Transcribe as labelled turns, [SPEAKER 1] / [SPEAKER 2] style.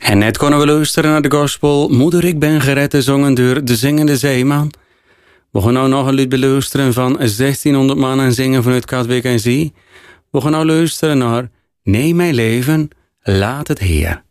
[SPEAKER 1] En net konden we luisteren naar de gospel Moeder, ik ben gered, zongen door de Zingende Zeeman. We gaan nou nog een lied beluisteren van 1600 man en zingen vanuit Katwijk en Zie. We gaan nou luisteren naar Nee, mijn leven, laat het Heer.